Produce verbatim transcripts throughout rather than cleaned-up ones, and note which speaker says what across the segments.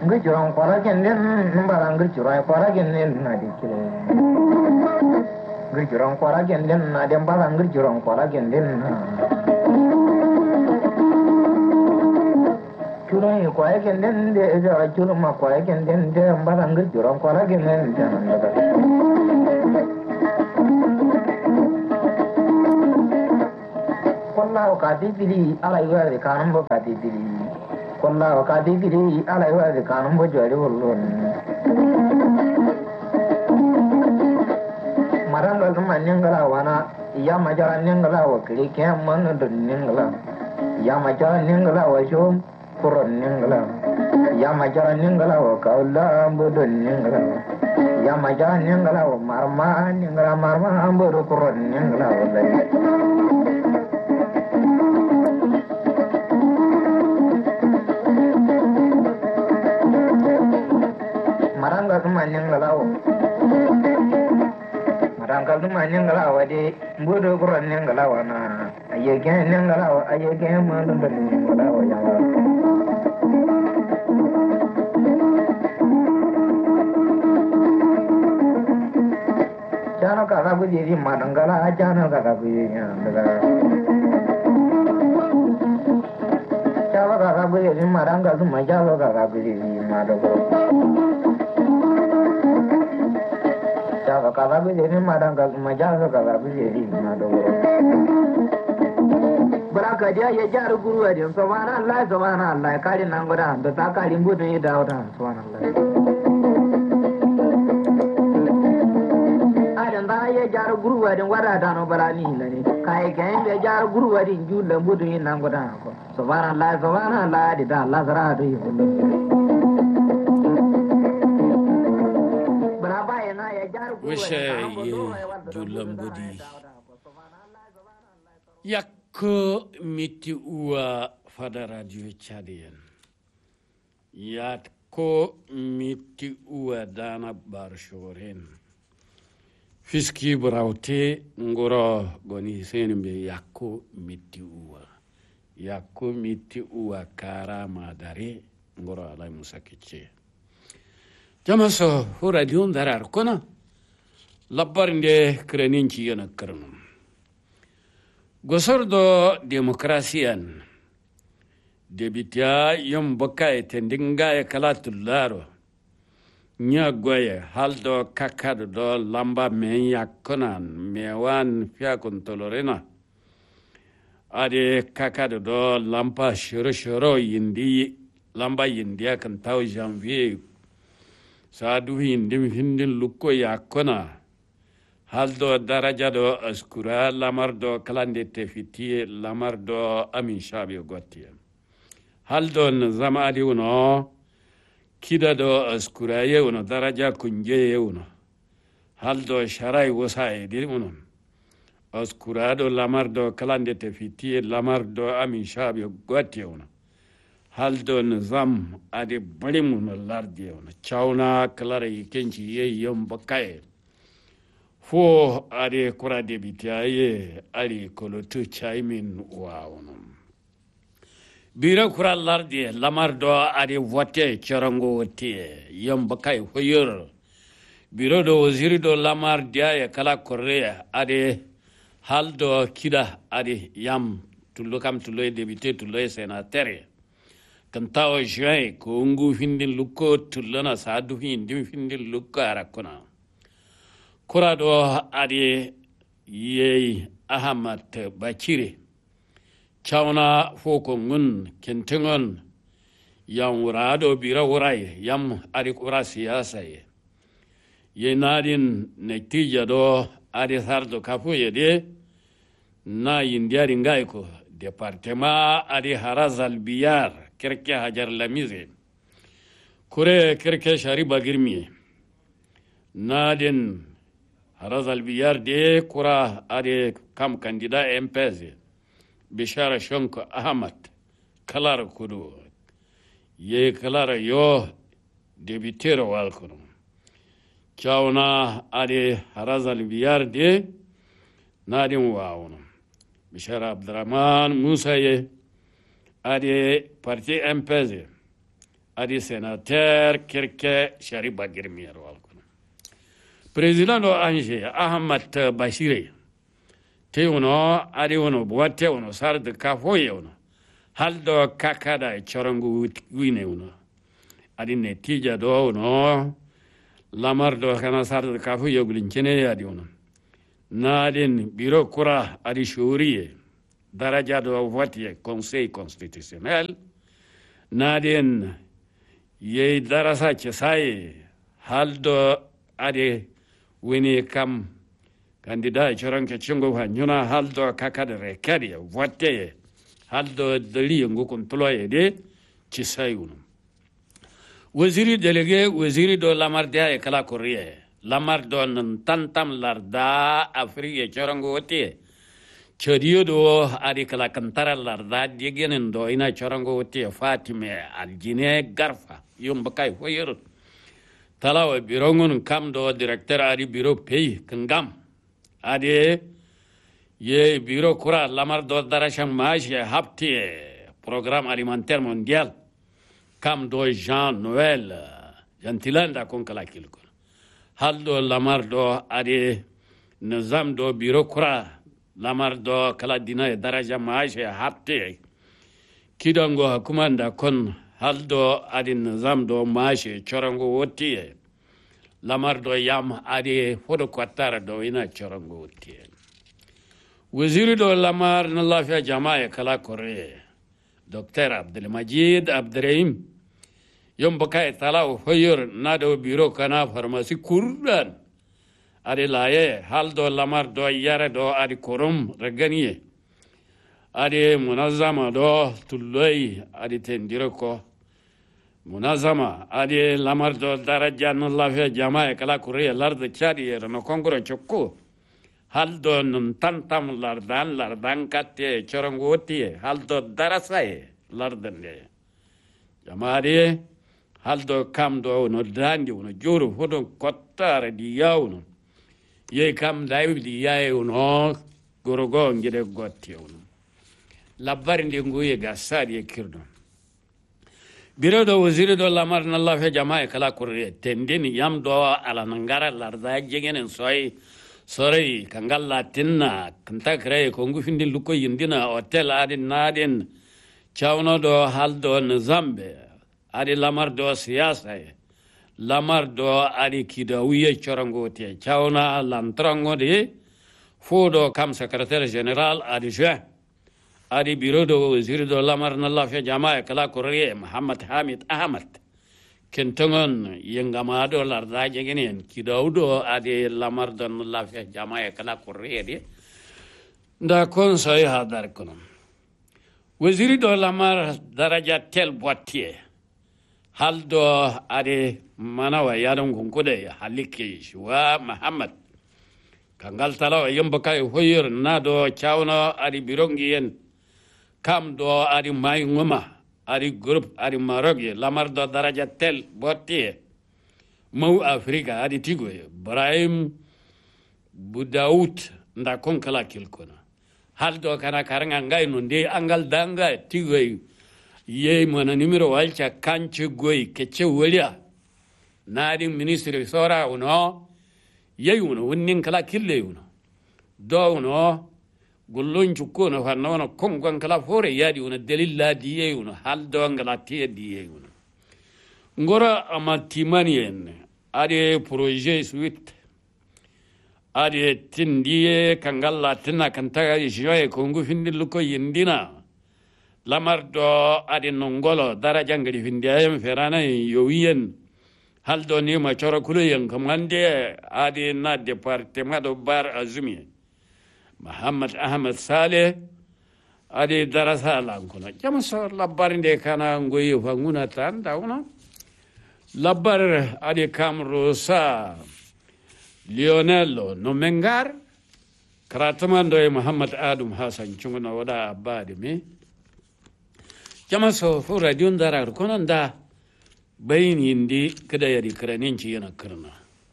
Speaker 1: Gijuran kwara kendin baran gijuran kwara kendin na dikire gijuran kwara kendin na den baran gijuran kwara kendin Churan kwara kendin de ja churan ma kwara kendin de baran gijuran kwara kendin janan daga Kolla wakati pili ala iwa de kanum wakati pili Kolla wakati pili ala iwa de kanum bo jari wollon Maranga kuma nyangala wana iya majara nyangala wa kiri kem man dun nyangala iya majara nyangala wa shom kuron nyangala iya majara nyangala wa kaula bo dun nyangala iya majara nyangala wa marma nyangala marma bo kuron nyangala wa dai Maranga kuma nyangala wa Maranga kuma nyangala wa de mbodo kuron nyangala wa na ayege nyangala wa ayege man dun nyangala wa ya Jana kala bujiri madangala jana kala bujiri andala Java kala bujiri madanga kuma java kala bujiri madago Java kala bujiri madanga kuma java kala bujiri madago Baraka dia ya jar guru ade subhanallah subhanallah kali nangoda da ta kali mbudu ni dawda subhanallah da ya jar guru wadin wada da no barani ne kai kai ya jar guru wadin julla mudu yin nan goda ko subhanallah subhanallah da Allah zara da yi bara baya na ya jar guru
Speaker 2: wishe ye julla mudi yakko miti uwa fada radio chadian yakko miti uwa dana barshoren Fiski Braute ngoro goni senimbe yakko miti uwa yakko miti uwa kara madare ngoro alay musakiche jamaso hura diun darar kona labbarinde kreninci yana karnum gosordo demokrasiyan debitia yom bokai tendinga e kalatularo nya goye haldo kakado do lamba men yakkonan mewan fiakon tolorena ade kakado do lampa shoro shoro yindi lamba yindi kan taw janvier sadu hindim hindin lukko yakkona haldo daraja do askura lamardo kalande tefiti lamardo amin shabi gotti haldo zamadi uno kida do askuraye uno daraja kunjeye uno haldo sharai wasaye dir uno askurado lamardo kalande tefiti lamardo amin shabi gotti uno haldo nizam ade barim uno lardi uno chauna klara yikenci ye yom bakaye fo ade kura debitiaye ali kolotu chaimin wa uno bira kura lardi lamardo ade vote charango wote yamba kai hoyor biro do waziri do lamardi ya kala korea ade haldo kida ade yam tullo kam tullo député tullo sénateur kantawo juin ko ngu findin lukko tullo na sadu findin findin lukko arakona kura do ade yey ahmad bakire Chauna foko ngun kentengon yang urado bira urai yam ari kura siyasa ye ye nadin netija do ari sardo kafu ye de na indiari ngai ko departement ari harazal biyar kerke hajar lamize kure kerke shari bagirmi nadin harazal biyar de kura ari kam kandida M P S Bishara Shonko Ahmad Kalara Kudu Ye Kalara Yo Debitero Walkono Chauna Ade Harazal Biyarde Nadim Waono Bishara Abdurrahman Musa Ye Ade Parti M P S adi sénateur kirke shariba girmiyar walkuna président do anje ahmad bashire te uno adi uno boate uno sarde kafoye uno haldo kakada chorangu wine uno adi netija do uno lamar do kana sarde kafoye gulincene adi uno nadin biro kura adi shuriye daraja do vote conseil constitutionnel nadin ye darasa ce sai haldo ade wini kam candidat choranke chingo ha nyuna haldo kakade rekadi vote haldo dali ngo kontroye de ci sai uno waziri délégué waziri do lamardia e kala korea lamar do nan tantam larda afrique chorango wote chodiyo do adi kala kantara larda digenen do ina chorango wote fatime aljine garfa yom bakay foyer talawa birongun kam do directeur adi bureau pay kangam adi ye bureau kura lamar do darasham maje hapti programme alimentaire mondial kam do Jean Noël jantilanda kon kala kilko haldo lamar do adi nizam do bureau kura lamar do kala dina daraja maje hapti kidongo hakumanda kon haldo adi nizam do maje chorango wotiye lamar do yam adi fodo kwatara do ina chorango wotiye waziri do lamar na lafiya jama'a kala kore docteur Abdelmajid Abderrahim yom bakay talaw hoyor na do biro kana pharmacie kurdan adi laye haldo lamar do yare do adi korum reganiye adi munazama do tulloy adi tendiro ko munazama adi lamar do daraja na lafiya jama'a kala kore larda chadi no kongoro chokko haldo num tantam lardan lardan katte chorangotie haldo darasai lardande jamari haldo kamdo no dandi no juru fodo kottare di yawno ye kam daybi di yawno gorogo ngide gotti yawno labbar ndi nguye gasari e kirdo biro do waziri do lamar na Allah fe jama'a kala kurre tendeni yam do ala nangara larda jegenen soy sorry kangalla tinna kanta kray kongu findi luko yindina hotel adin nadin chawno do haldo nizambe adi lamar do siyasa lamar do adi kidawiye chorangote chawna lantrango de fodo kam secrétaire général adi je adi bureau do wazir do lamar na lafiya jama'a kala korriye Muhammad Hamid Ahmad kentongon yengamado larda jegenen kidawdo ade lamar don lafiya jama'a kala korrede nda conseil hadar kono waziri do lamar daraja tel boitier haldo ade manawa yadon gonkude halike wa Muhammad kangal talaw yembakay hoyer nado chawno adi birongiyen kam do adi may ngoma ari groupe ari maroge lamar do daraja tel botti mau afrika adi tigo ibrahim budaut nda kon kala kilkona haldo kana karanga ngai no de angal danga tigo ye mona numero walcha kanche goy keche wolia nadi ministre sora uno ye uno wonnin kala kille uno do uno gullon cukko no fanno no kongon kala fore yadi una delilla diye una haldo ngala tie diye una ngora amatimani en ade projet suite ade tindiye kangalla tinna kanta joye kongu findi luko yindina lamardo ade nongolo daraja ngadi findiyam ferana yowiyen haldo ni ma choro kulen kamande ade na département do bar azumi Muhammad Ahmad Saleh adi darasa lankuna jama so labbar inde kana ngoyi fanguna tan dawna labbar adi kamrosa Lionel no mengar kratamando Muhammad Adam Hassan chunguna wada abadi me jama so fu radio darar konanda bayin indi kada yari kraninci yana karna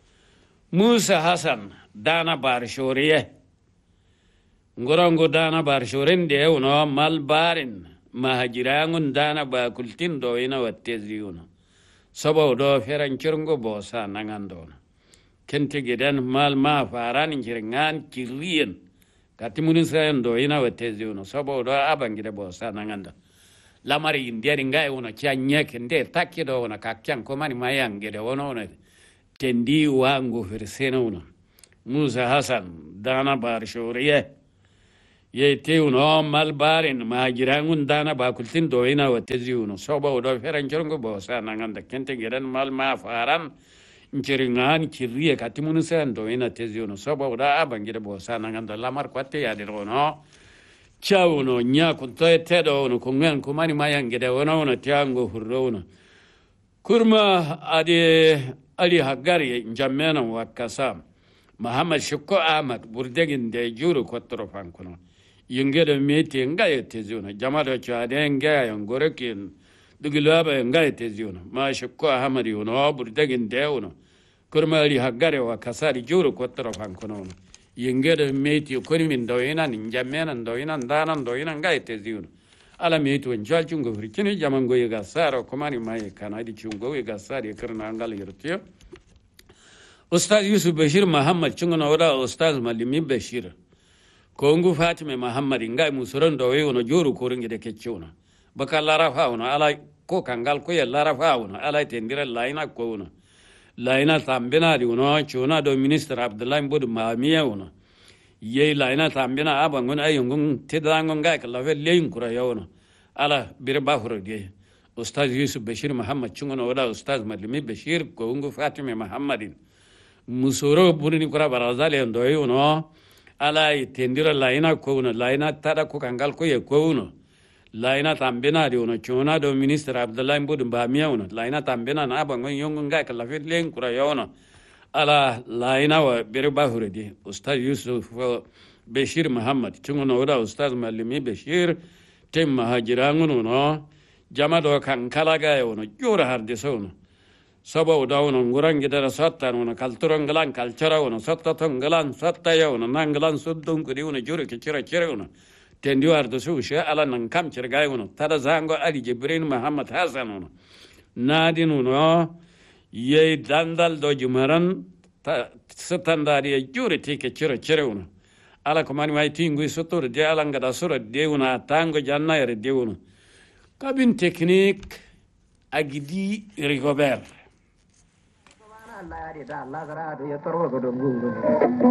Speaker 2: Musa Hassan dana bar shoriye ngorongo dana bar shorende uno mal barin mahajirangun dana ba kultin do ina wattezi uno saboda feran kirngo bosa nangando kente gidan mal ma faran kiringan kiriyen katimunin sayan do ina wetezi uno saboda abangide bosa nangando lamari indiari ngai uno kyanye kende takido uno kakyan komani mayangide wono uno tendi wangu firsena uno Musa Hassan dana bar shuriye ye te uno mal barin majirangun dana ba kultin do ina wetezi uno saboda feran kirngo bosa nangando kente gidan mal ma faran nkiringan kiriye katimunin sayan do ina tezi uno saboda abangide bosa nangando lamar kwate ya dirono chawuno nya kunto tedo uno kungan kumani mayangide wono uno tiango hurro uno kurma adi ali hagari njamena wakasa Muhammad Shukko Ahmad burdegin de juru kwatro fankuno yingede meti ngaye tezi uno jamado chade ngaye ngorokin dugilaba ngaye tezi uno ma Shukko Ahmad uno burdegin de uno kurma ali hagari wakasa di juru kwatro fankuno uno yingede meti koni min do ina njamena do ina ndana do ina ngaye tezi uno ala meti wen jal chungo frikini jamango yiga saro komani mai kana di chungo yiga sari kirna angal yurtiyo Ustaz Yusuf Bashir Muhammad chungo na wada Ustaz Malimi Bashir Kongu Fatime Muhammad ngai musuran do uno juru koringi de kechuna baka larafa uno ala ko kangal ko ya larafa uno ala tendira laina ko uno laina tambina di uno chuna do minister Abdullah Mbod Mamiya uno ye laina tambina abangun ayungun tidangon ngai kala lein kura yono ala birba huro de Ustaz Yusuf Bashir Muhammad chungo na wada Ustaz Malimi Bashir Kongu Fatime Muhammadin musoro burini kura barazali ndo uno ala tendira laina ko uno laina tada ko kangal ko ye ko uno laina tambina di uno chuna do minister Abdullah Mbod Mamiya uno laina tambina na abangun yongun ngai kala lein kura yono ala laina wa birba huro de Ustaz Yusuf Bashir Muhammad chungo na wada Ustaz Malimi Bashir tem mahajirangun uno jama do kan kala ga uno jura harde sono sabo da uno ngurangi dara satta uno kalturangalan kalchara uno satta tongalan satta ya uno nangalan suddun kudi uno jure ke chira chira uno tendi wardo su she ala nan kam chirga uno tada zango ali Jibril Muhammad Hassan uno nadin uno ye dandal do jumaran ta satandari jure te ke chira chira uno ala komani mai tingu sotor de ala ngada sura de uno tango janna yare de uno kabin technique agidi Rigobert
Speaker 1: Allah ya da Allah gara da ya tarwa ga dungu